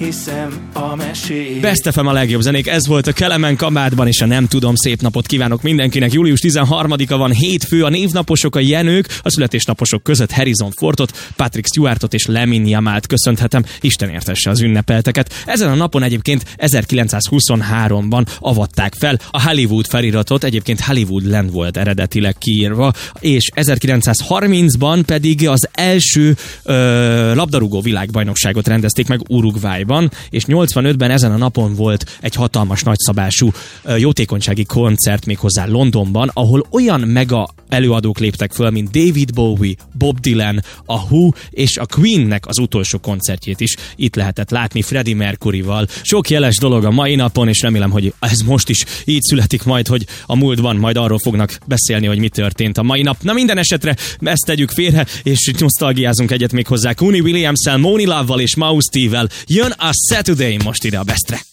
hiszem a mesét. Best FM a legjobb zenék, ez volt a Kelemen kabátban, és a nem tudom, szép napot kívánok mindenkinek. Július 13-a van, hétfő, a névnaposok, a Jenők, a születésnaposok között Harrison Fordot, Patrick Stewartot és Lamine Yamalt köszönhetem, Isten értesse az ünnepelteket. Ezen a napon egyébként 1923-ban avatták fel a Hollywood feliratot, egyébként Hollywoodland volt eredetileg kiírva, és 1930-ban pedig az első labdarúgó világbajnokságot rendezték meg Uruguayban, és 85-ben ezen a napon volt egy hatalmas nagyszabású jótékonysági koncert méghozzá Londonban, ahol olyan mega előadók léptek föl, mint David Bowie, Bob Dylan, a Who és a Queennek az utolsó koncertjét is itt lehetett látni Freddie Mercuryval. Sok jeles dolog a mai napon, és remélem, hogy ez most is így születik majd, hogy a múltban majd arról fognak beszélni, hogy mi történt a mai nap. Na minden esetre ezt tegyük félre, és nosztalgiázunk egyet még hozzá. Cooney Williams-szel, Moni Love-val és Mouse T-vel. Jön a Saturday most ide a Bestre.